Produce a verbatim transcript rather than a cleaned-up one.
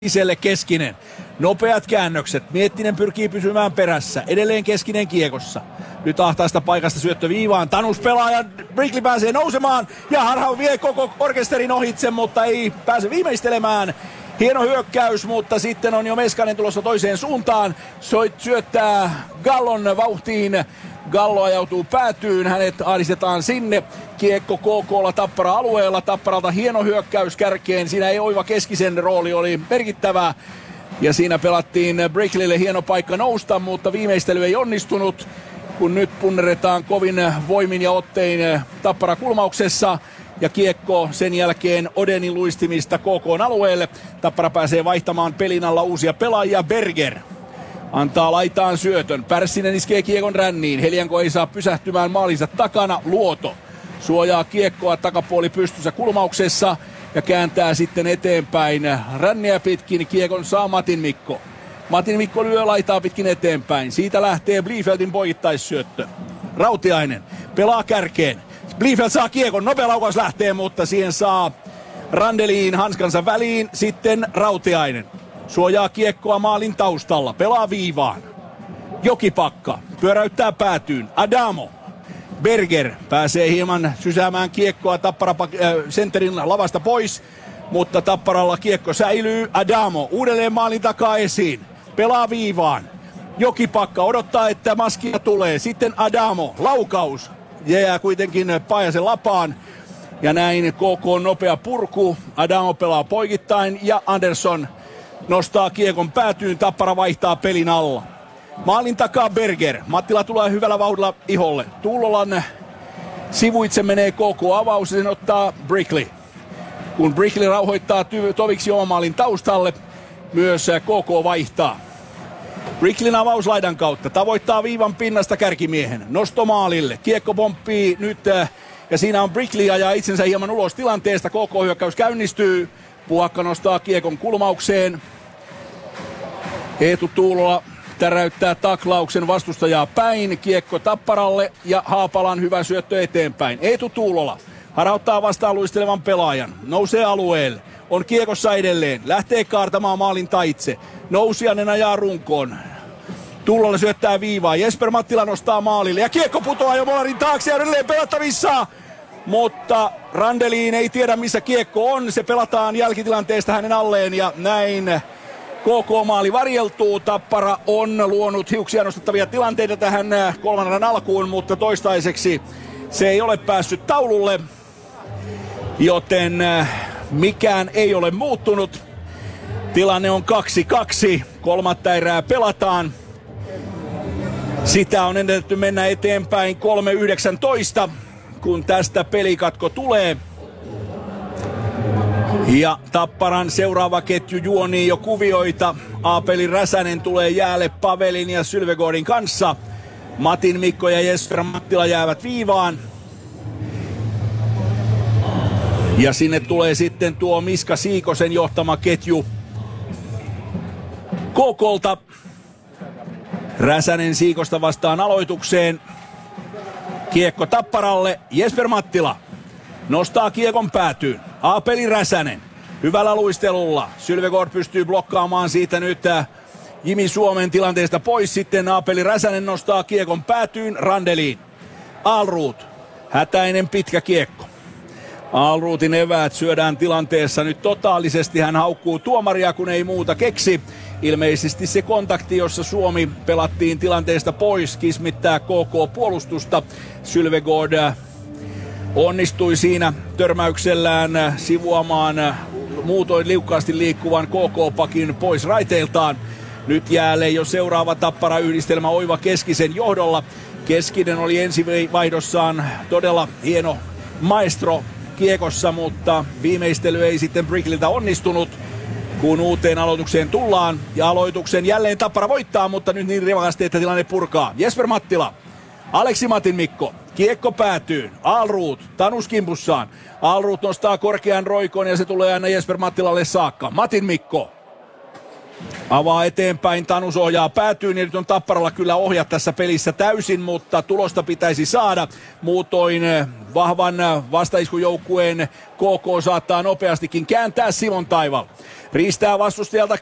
Iselle Keskinen. Nopeat käännökset. Miettinen pyrkii pysymään perässä. Edelleen Keskinen kiekossa. Nyt ahtaista paikasta syöttö viivaan. Tanus pelaa ja Brickley pääsee nousemaan. Ja Harhav vie koko orkesterin ohitse, mutta ei pääse viimeistelemään. Hieno hyökkäys, mutta sitten on jo Meskanen tulossa toiseen suuntaan. Soit syöttää Gallon vauhtiin. Gallo ajautuu päätyyn, hänet ahdistetaan sinne. Kiekko K K:lla Tappara-alueella. Tapparalta hieno hyökkäys kärkeen. Siinä ei Oiva Keskisen rooli oli merkittävä. Ja siinä pelattiin Brickleylle hieno paikka nousta, mutta viimeistely ei onnistunut. Kun nyt punneretaan kovin voimin ja ottein Tappara-kulmauksessa. Ja kiekko sen jälkeen Odenin luistimista K K:n alueelle. Tappara pääsee vaihtamaan pelin alla uusia pelaajia. Berger antaa laitaan syötön. Pärssinen iskee kiekon ränniin. Helianko ei saa pysähtymään maalinsa takana. Luoto suojaa kiekkoa takapuoli pystyssä kulmauksessa ja kääntää sitten eteenpäin. Ränniä pitkin kiekon saa Matin Mikko. Matin Mikko lyö laitaa pitkin eteenpäin. Siitä lähtee Bliefeldin poikittaissyöttö. Rautiainen pelaa kärkeen. Bliefeld saa kiekon. Nopea laukaus lähtee, mutta siihen saa Randelin hanskansa väliin. Sitten Rautiainen suojaa kiekkoa maalin taustalla. Pelaa viivaan. Jokipakka pyöräyttää päätyyn. Adamo. Berger pääsee hieman sysäämään kiekkoa Tappara äh, centerin lavasta pois. Mutta Tapparalla kiekko säilyy. Adamo uudelleen maalin takaa esiin. Pelaa viivaan. Jokipakka odottaa, että maskia tulee. Sitten Adamo. Laukaus. Jää kuitenkin Paajasen lapaan. Ja näin K K nopea purku. Adamo pelaa poikittain ja Andersson nostaa kiekon päätyyn. Tappara vaihtaa pelin alla. Maalin takaa Berger. Mattila tulee hyvällä vauhdilla iholle. Tuulolan sivuitse menee K K-avaus ja sen ottaa Brickley. Kun Brickley rauhoittaa ty- toviksi oman maalin taustalle, myös K K vaihtaa. Brickleyn avaus laidan kautta. Tavoittaa viivan pinnasta kärkimiehen. Nosto maalille. Kiekko pomppii nyt ja siinä on Brickley ajaa itsensä hieman ulos tilanteesta. K K-hyökkäys käynnistyy. Puhakka nostaa kiekon kulmaukseen. Eetu Tuulola täräyttää taklauksen vastustajaa päin. Kiekko Tapparalle ja Haapalan hyvä syöttö eteenpäin. Eetu Tuulola harauttaa vastaan luistelevan pelaajan. Nousee alueelle. On kiekossa edelleen. Lähtee kaartamaan maalin taitse. Nousiainen ajaa runkoon. Tuulola syöttää viivaa. Jesper Mattila nostaa maalille. Ja kiekko putoaa jo Molarin taakse ja edelleen pelattavissa. Mutta Randelin ei tiedä missä kiekko on. Se pelataan jälkitilanteesta hänen alleen ja näin K K-maali varjeltuu. Tappara on luonut hiuksia nostettavia tilanteita tähän kolmannen alkuun, mutta toistaiseksi se ei ole päässyt taululle. Joten mikään ei ole muuttunut. Tilanne on kaksi kaksi. Kolmatta erää pelataan. Sitä on ennätetty mennä eteenpäin kolme yhdeksäntoista, kun tästä pelikatko tulee. Ja Tapparan seuraava ketju juonii jo kuvioita. Aapeli Räsänen tulee jäälle Pavelin ja Sylvegårdin kanssa. Matin Mikko ja Jesper Mattila jäävät viivaan. Ja sinne tulee sitten tuo Miska Siikosen johtama ketju K K:lta. Räsänen Siikosta vastaan aloitukseen. Kiekko Tapparalle. Jesper Mattila nostaa kiekon päätyyn. Aapeli Räsänen hyvällä luistelulla. Sylvegård pystyy blokkaamaan siitä nyt Jimi Suomen tilanteesta pois. Sitten Aapeli Räsänen nostaa kiekon päätyyn Randeliin. Alruut. Hätäinen pitkä kiekko. Alruutin eväät syödään tilanteessa nyt totaalisesti. Hän haukkuu tuomaria, kun ei muuta keksi. Ilmeisesti se kontakti, jossa Suomi pelattiin tilanteesta pois, kismittää K K-puolustusta. Sylvegård onnistui siinä törmäyksellään sivuamaan muutoin liukkaasti liikkuvan K K-pakin pois raiteiltaan. Nyt jäälle jo seuraava Tappara-yhdistelmä Oiva Keskisen johdolla. Keskinen oli ensivaihdossaan todella hieno maestro kiekossa, mutta viimeistely ei sitten Brickleyltä onnistunut. Kun uuteen aloitukseen tullaan ja aloituksen jälleen Tappara voittaa, mutta nyt niin rivakasti, että tilanne purkaa. Jesper Mattila, Aleksi Matin Mikko, kiekko päätyy. Alruut, Tanus kimpussaan. Alruut nostaa korkean roikon ja se tulee aina Jesper Mattilalle saakka. Matin Mikko avaa eteenpäin, Tanus ohjaa päätyyn ja nyt on Tapparalla kyllä ohjat tässä pelissä täysin, mutta tulosta pitäisi saada. Muutoin vahvan vastaiskujoukkueen K K saattaa nopeastikin kääntää Simon Taival. Riistää vastustajalta